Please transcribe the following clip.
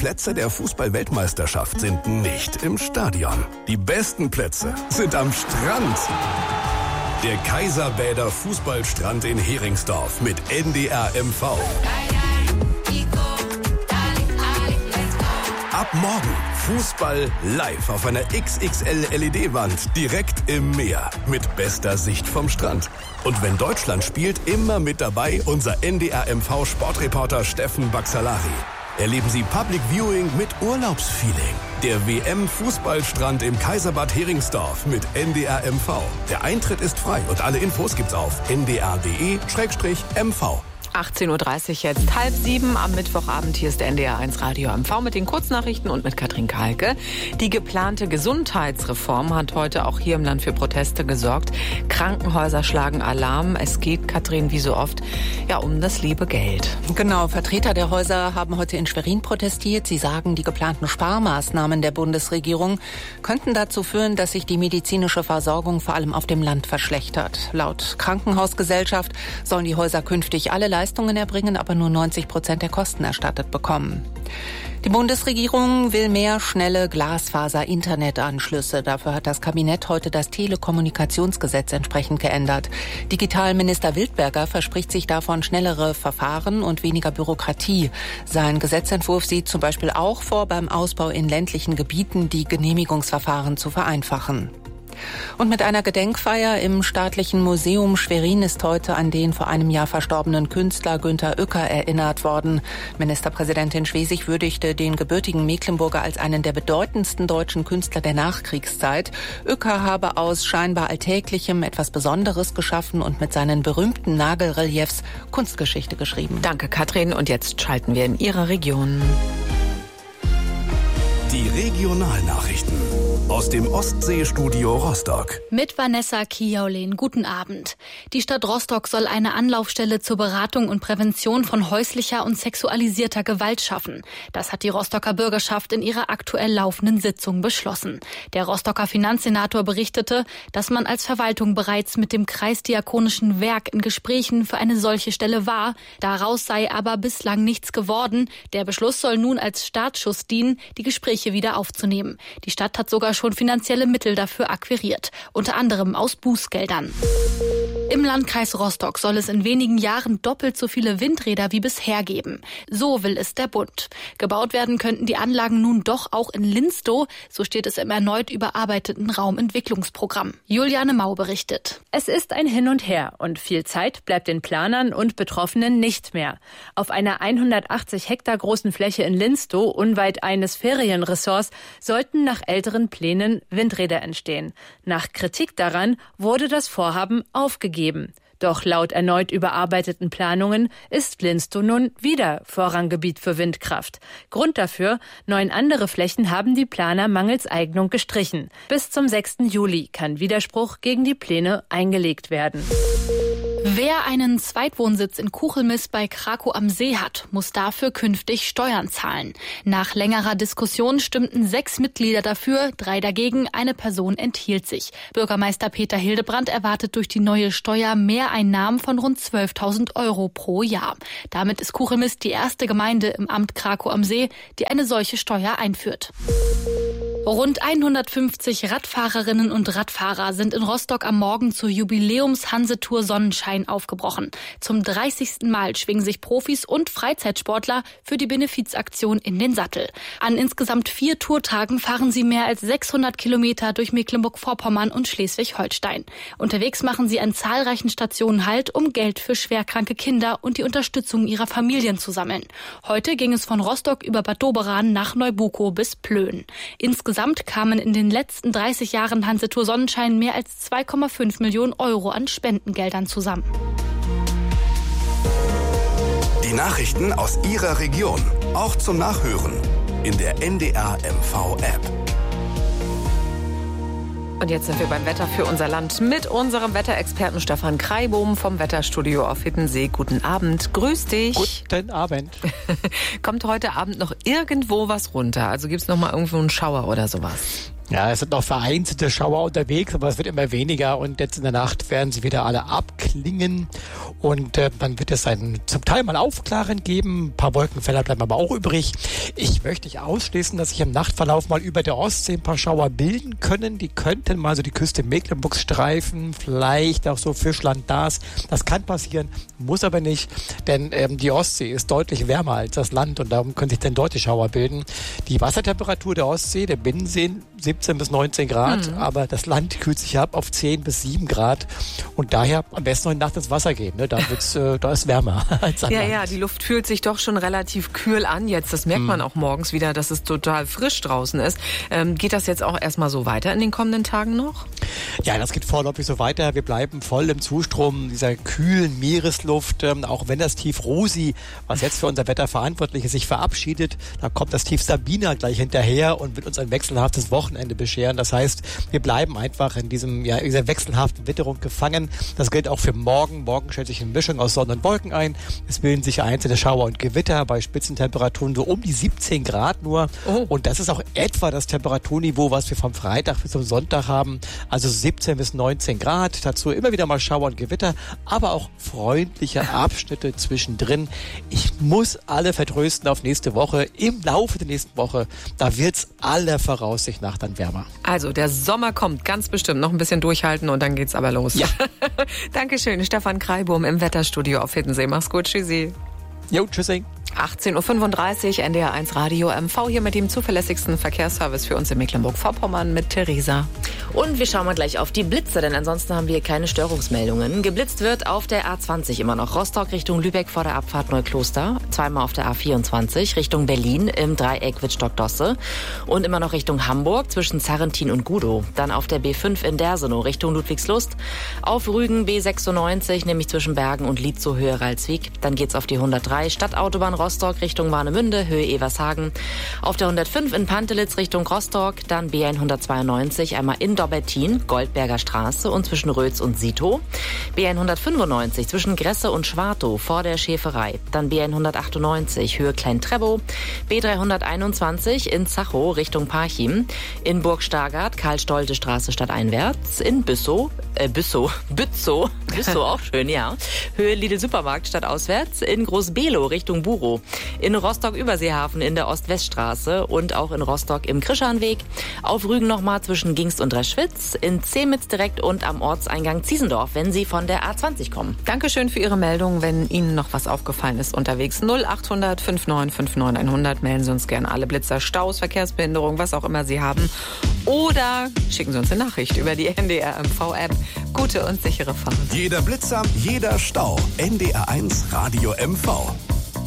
Plätze der Fußball-Weltmeisterschaft sind nicht im Stadion. Die besten Plätze sind am Strand. Der Kaiserbäder Fußballstrand in Heringsdorf mit NDR MV. Ab morgen Fußball live auf einer XXL LED-Wand direkt im Meer mit bester Sicht vom Strand. Und wenn Deutschland spielt, immer mit dabei unser NDR MV Sportreporter Steffen Baxalari. Erleben Sie Public Viewing mit Urlaubsfeeling. Der WM-Fußballstrand im Kaiserbad Heringsdorf mit NDR MV. Der Eintritt ist frei und alle Infos gibt's auf ndr.de/mv. 18.30 Uhr jetzt, 6:30 am Mittwochabend. Hier ist der NDR1 Radio MV mit den Kurznachrichten und mit Katrin Kalke. Die geplante Gesundheitsreform hat heute auch hier im Land für Proteste gesorgt. Krankenhäuser schlagen Alarm. Es geht, Katrin, wie so oft, ja, um das liebe Geld. Genau, Vertreter der Häuser haben heute in Schwerin protestiert. Sie sagen, die geplanten Sparmaßnahmen der Bundesregierung könnten dazu führen, dass sich die medizinische Versorgung vor allem auf dem Land verschlechtert. Laut Krankenhausgesellschaft sollen die Häuser künftig alle Leistungen erbringen, aber nur 90% der Kosten erstattet bekommen. Die Bundesregierung will mehr schnelle Glasfaser-Internetanschlüsse. Dafür hat das Kabinett heute das Telekommunikationsgesetz entsprechend geändert. Digitalminister Wildberger verspricht sich davon schnellere Verfahren und weniger Bürokratie. Sein Gesetzentwurf sieht zum Beispiel auch vor, beim Ausbau in ländlichen Gebieten die Genehmigungsverfahren zu vereinfachen. Und mit einer Gedenkfeier im Staatlichen Museum Schwerin ist heute an den vor einem Jahr verstorbenen Künstler Günter Uecker erinnert worden. Ministerpräsidentin Schwesig würdigte den gebürtigen Mecklenburger als einen der bedeutendsten deutschen Künstler der Nachkriegszeit. Uecker habe aus scheinbar Alltäglichem etwas Besonderes geschaffen und mit seinen berühmten Nagelreliefs Kunstgeschichte geschrieben. Danke, Katrin. Und jetzt schalten wir in Ihre Region. Die Regionalnachrichten aus dem Ostseestudio Rostock. Mit Vanessa Kiaulin. Guten Abend. Die Stadt Rostock soll eine Anlaufstelle zur Beratung und Prävention von häuslicher und sexualisierter Gewalt schaffen. Das hat die Rostocker Bürgerschaft in ihrer aktuell laufenden Sitzung beschlossen. Der Rostocker Finanzsenator berichtete, dass man als Verwaltung bereits mit dem Kreisdiakonischen Werk in Gesprächen für eine solche Stelle war. Daraus sei aber bislang nichts geworden. Der Beschluss soll nun als Startschuss dienen, die Gespräche wieder aufzunehmen. Die Stadt hat sogar schon finanzielle Mittel dafür akquiriert, unter anderem aus Bußgeldern. Im Landkreis Rostock soll es in wenigen Jahren doppelt so viele Windräder wie bisher geben. So will es der Bund. Gebaut werden könnten die Anlagen nun doch auch in Linstow, so steht es im erneut überarbeiteten Raumentwicklungsprogramm. Juliane Mau berichtet. Es ist ein Hin und Her und viel Zeit bleibt den Planern und Betroffenen nicht mehr. Auf einer 180 Hektar großen Fläche in Linstow, unweit eines Ferienressorts, sollten nach älteren Plänen Windräder entstehen. Nach Kritik daran wurde das Vorhaben aufgegeben. Doch laut erneut überarbeiteten Planungen ist Linstow nun wieder Vorranggebiet für Windkraft. Grund dafür: 9 andere Flächen haben die Planer mangels Eignung gestrichen. Bis zum 6. Juli kann Widerspruch gegen die Pläne eingelegt werden. Wer einen Zweitwohnsitz in Kuchelmis bei Krakow am See hat, muss dafür künftig Steuern zahlen. Nach längerer Diskussion stimmten 6 Mitglieder dafür, 3 dagegen, eine Person enthielt sich. Bürgermeister Peter Hildebrand erwartet durch die neue Steuer Mehreinnahmen von rund 12.000 € pro Jahr. Damit ist Kuchelmis die erste Gemeinde im Amt Krakow am See, die eine solche Steuer einführt. Rund 150 Radfahrerinnen und Radfahrer sind in Rostock am Morgen zur Jubiläums-Hansetour Sonnenschein aufgebrochen. Zum 30. Mal schwingen sich Profis und Freizeitsportler für die Benefizaktion in den Sattel. An insgesamt 4 Tourtagen fahren sie mehr als 600 Kilometer durch Mecklenburg-Vorpommern und Schleswig-Holstein. Unterwegs machen sie an zahlreichen Stationen Halt, um Geld für schwerkranke Kinder und die Unterstützung ihrer Familien zu sammeln. Heute ging es von Rostock über Bad Doberan nach Neubukow bis Plön. Insgesamt kamen in den letzten 30 Jahren Hansetour Sonnenschein mehr als 2,5 Millionen € an Spendengeldern zusammen. Die Nachrichten aus Ihrer Region, auch zum Nachhören in der NDR MV App. Und jetzt sind wir beim Wetter für unser Land mit unserem Wetterexperten Stefan Kreibohm vom Wetterstudio auf Hiddensee. Guten Abend, grüß dich. Guten Abend. Kommt heute Abend noch irgendwo was runter? Also gibt's noch mal irgendwo einen Schauer oder sowas? Ja, es sind noch vereinzelte Schauer unterwegs, aber es wird immer weniger und jetzt in der Nacht werden sie wieder alle abklingen. klingen. Und dann wird es zum Teil mal Aufklaren geben. Ein paar Wolkenfelder bleiben aber auch übrig. Ich möchte nicht ausschließen, dass sich im Nachtverlauf mal über der Ostsee ein paar Schauer bilden können. Die könnten mal so die Küste Mecklenburgs streifen, vielleicht auch so Fischland, das kann passieren, muss aber nicht, denn die Ostsee ist deutlich wärmer als das Land und darum können sich dann dort die Schauer bilden. Die Wassertemperatur der Ostsee, der Binnenseen 17 bis 19 Grad, aber das Land kühlt sich ab auf 10 bis 7 Grad und daher am besten heute Nacht ins Wasser gehen, ne? Da ist wärmer als an Land. Ja, die Luft fühlt sich doch schon relativ kühl an jetzt, das merkt man auch morgens wieder, dass es total frisch draußen ist. Geht das jetzt auch erstmal so weiter in den kommenden Tagen noch? Ja, das geht vorläufig so weiter. Wir bleiben voll im Zustrom dieser kühlen Meeresluft. Auch wenn das Tief Rosi, was jetzt für unser Wetter verantwortlich ist, sich verabschiedet, da kommt das Tief Sabina gleich hinterher und wird uns ein wechselhaftes Wochenende bescheren. Das heißt, wir bleiben einfach in dieser wechselhaften Witterung gefangen. Das gilt auch für morgen. Morgen stellt sich eine Mischung aus Sonne und Wolken ein. Es bilden sich einzelne Schauer und Gewitter bei Spitzentemperaturen so um die 17 Grad nur. Oh. Und das ist auch etwa das Temperaturniveau, was wir vom Freitag bis zum Sonntag haben. Also 17 bis 19 Grad. Dazu immer wieder mal Schauer und Gewitter, aber auch freundliche Abschnitte zwischendrin. Ich muss alle vertrösten auf nächste Woche. Im Laufe der nächsten Woche, da wird's aller Voraussicht nach dann wärmer. Also der Sommer kommt ganz bestimmt. Noch ein bisschen durchhalten und dann geht's aber los. Ja. Dankeschön, Stefan Kreibohm im Wetterstudio auf Hiddensee. Mach's gut, tschüssi. Jo, tschüssi. 18.35 Uhr, NDR1 Radio MV hier mit dem zuverlässigsten Verkehrsservice für uns in Mecklenburg-Vorpommern mit Theresa. Und wir schauen mal gleich auf die Blitze, denn ansonsten haben wir keine Störungsmeldungen. Geblitzt wird auf der A20 immer noch. Rostock Richtung Lübeck vor der Abfahrt Neukloster. Zweimal auf der A24 Richtung Berlin im Dreieck Wittstock-Dosse. Und immer noch Richtung Hamburg zwischen Zarrentin und Gudow. Dann auf der B5 in Dersenow Richtung Ludwigslust. Auf Rügen B96, nämlich zwischen Bergen und Lietzow Höhe Ralswiek. Dann geht's auf die 103 Stadtautobahn Rostock Richtung Warnemünde, Höhe Evershagen. Auf der 105 in Pantelitz Richtung Rostock, dann B192 einmal in Dobbertin, Goldberger Straße und zwischen Rötz und Sito. B195 zwischen Gresse und Schwartow vor der Schäferei. Dann B198 Höhe Klein-Trebow. B321 in Zachow Richtung Parchim. In Burg-Stargard Karl-Stolte-Straße stadteinwärts. In Bützow auch schön, ja. Höhe Lidl-Supermarkt stadtauswärts. In Groß-Below Richtung Burow. In Rostock-Überseehafen in der Ost-West-Straße und auch in Rostock im Krischanweg. Auf Rügen nochmal zwischen Gingst und Reschwitz. In Zemitz direkt und am Ortseingang Ziesendorf, wenn Sie von der A20 kommen. Dankeschön für Ihre Meldung. Wenn Ihnen noch was aufgefallen ist unterwegs, 0800 5959 100, melden Sie uns gerne alle Blitzer, Staus, Verkehrsbehinderung, was auch immer Sie haben. Oder schicken Sie uns eine Nachricht über die NDR MV-App. Gute und sichere Fahrt. Jeder Blitzer, jeder Stau. NDR1 Radio MV.